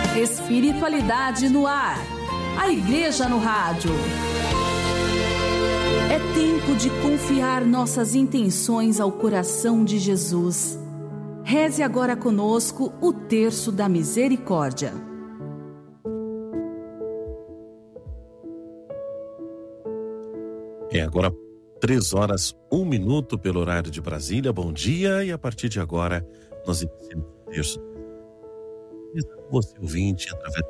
Espiritualidade no ar. A Igreja no Rádio. É tempo de confiar nossas intenções ao coração de Jesus. Reze agora conosco o Terço da Misericórdia. É agora 3h01 pelo horário de Brasília. Bom dia, e a partir de agora nós iniciamos o Terço. Você ouvinte, através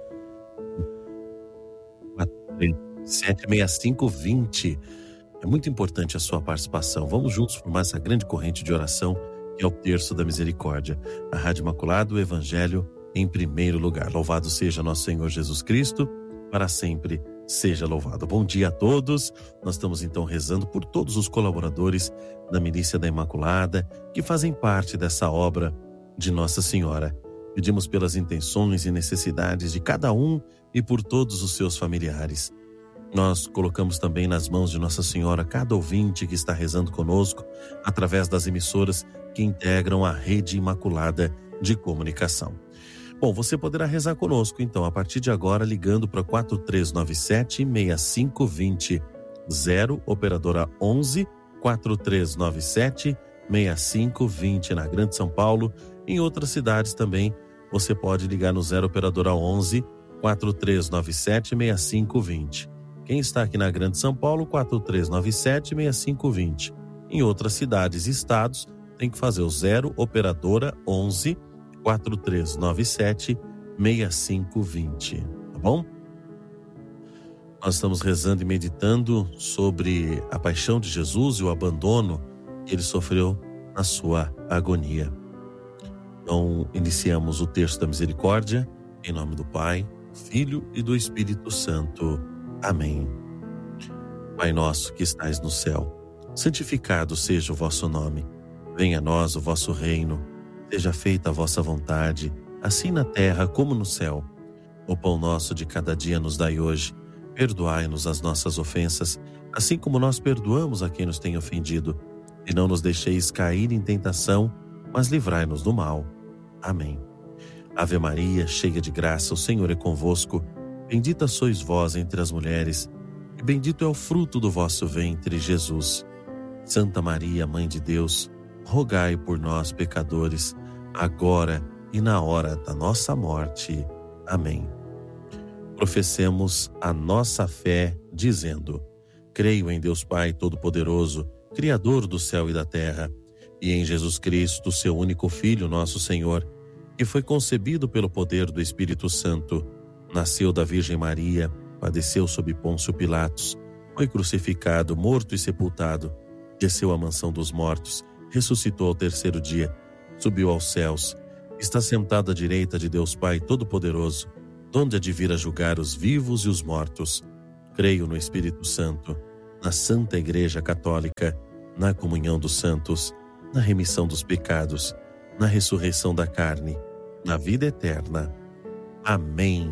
do 76520. É muito importante a sua participação. Vamos juntos formar essa grande corrente de oração que é o Terço da Misericórdia. A Rádio Imaculada, o Evangelho em primeiro lugar. Louvado seja nosso Senhor Jesus Cristo, para sempre seja louvado. Bom dia a todos. Nós estamos então rezando por todos os colaboradores da Milícia da Imaculada que fazem parte dessa obra de Nossa Senhora. Pedimos pelas intenções e necessidades de cada um e por todos os seus familiares. Nós colocamos também nas mãos de Nossa Senhora cada ouvinte que está rezando conosco através das emissoras que integram a Rede Imaculada de Comunicação. Bom, você poderá rezar conosco, então, a partir de agora, ligando para 4397-6520, 0, operadora 11 4397-6520, na Grande São Paulo. Em outras cidades também, você pode ligar no 0, operadora 11 4397-6520. Quem está aqui na Grande São Paulo, 4397-6520. Em outras cidades e estados, tem que fazer o 0, operadora 11 4397-6520, tá bom? Nós estamos rezando e meditando sobre a paixão de Jesus e o abandono que ele sofreu na sua agonia. Então, iniciamos o Terço da Misericórdia, em nome do Pai, Filho e do Espírito Santo. Amém. Pai nosso que estais no céu, santificado seja o vosso nome. Venha a nós o vosso reino. Seja feita a vossa vontade, assim na terra como no céu. O pão nosso de cada dia nos dai hoje. Perdoai-nos as nossas ofensas, assim como nós perdoamos a quem nos tem ofendido. E não nos deixeis cair em tentação, mas livrai-nos do mal. Amém. Ave Maria, cheia de graça, o Senhor é convosco. Bendita sois vós entre as mulheres, e bendito é o fruto do vosso ventre, Jesus. Santa Maria, Mãe de Deus, rogai por nós, pecadores, agora e na hora da nossa morte. Amém. Professemos a nossa fé, dizendo: creio em Deus Pai Todo-Poderoso, Criador do céu e da terra, e em Jesus Cristo, seu único Filho, nosso Senhor, que foi concebido pelo poder do Espírito Santo, nasceu da Virgem Maria, padeceu sob Pôncio Pilatos, foi crucificado, morto e sepultado, desceu à mansão dos mortos, ressuscitou ao terceiro dia, subiu aos céus, está sentado à direita de Deus Pai Todo-Poderoso, donde há de vir a julgar os vivos e os mortos. Creio no Espírito Santo, na Santa Igreja Católica, na comunhão dos santos, na remissão dos pecados, na ressurreição da carne, na vida eterna. Amém.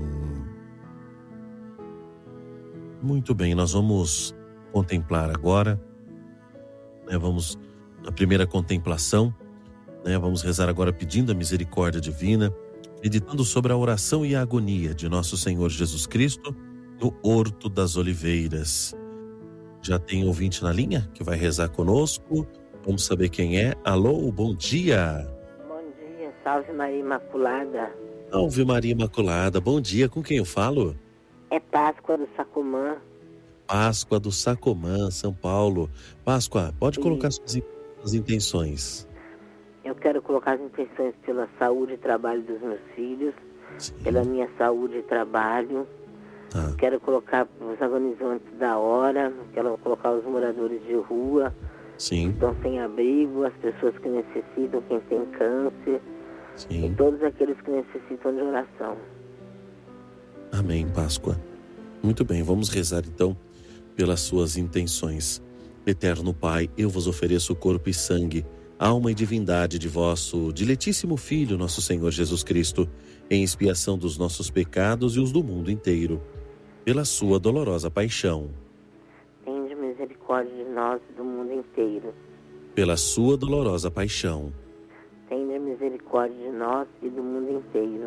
Muito bem, nós vamos contemplar agora, vamos na primeira contemplação, vamos rezar agora pedindo a misericórdia divina, meditando sobre a oração e a agonia de nosso Senhor Jesus Cristo no Horto das Oliveiras. Já tem ouvinte na linha que vai rezar conosco. Vamos saber quem é. Alô, bom dia. Bom dia, salve Maria Imaculada. Salve Maria Imaculada, bom dia. Com quem eu falo? É Páscoa do Sacomã. Páscoa do Sacomã, São Paulo. Páscoa, pode colocar suas intenções. Eu quero colocar as intenções pela saúde e trabalho dos meus filhos, sim, pela minha saúde e trabalho. Tá. Quero colocar os agonizantes da hora, quero colocar os moradores de rua, sim, que estão sem abrigo, as pessoas que necessitam, quem tem câncer, sim, e todos aqueles que necessitam de oração. Amém, Páscoa. Muito bem, vamos rezar então pelas suas intenções. Eterno Pai, eu vos ofereço o corpo e sangue, alma e divindade de vosso diletíssimo Filho, nosso Senhor Jesus Cristo, em expiação dos nossos pecados e os do mundo inteiro, pela sua dolorosa paixão. Tende misericórdia de nós e do mundo inteiro. Pela sua dolorosa paixão. Tende misericórdia de nós e do mundo inteiro.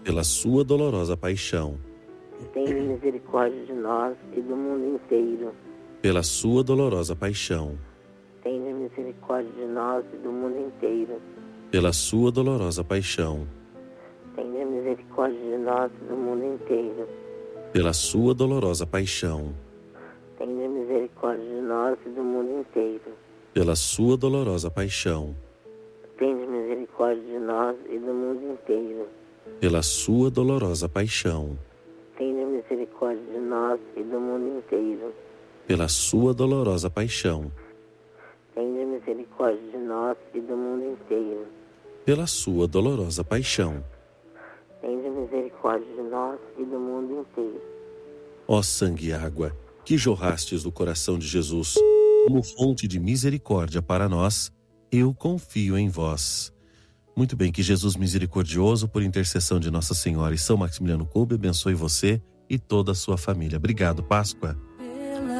pela sua dolorosa paixão, tende misericórdia de nós e do mundo inteiro. pela sua dolorosa paixão, Tende misericórdia de nós e do mundo inteiro. pela sua dolorosa paixão, Tende misericórdia de nós e do mundo inteiro. pela sua dolorosa paixão, Tende misericórdia de nós e do mundo inteiro. pela sua dolorosa paixão, Tende misericórdia de nós e do mundo inteiro. pela sua dolorosa paixão, Tende misericórdia de nós e do mundo inteiro. pela sua dolorosa paixão, Tende misericórdia de nós e do mundo inteiro. pela sua dolorosa paixão. Tende misericórdia de nós e do mundo inteiro. Ó sangue e água, que jorrastes do coração de Jesus, como fonte de misericórdia para nós, eu confio em vós. Muito bem, que Jesus misericordioso, por intercessão de Nossa Senhora e São Maximiliano Kolbe, abençoe você e toda a sua família. Obrigado, Páscoa.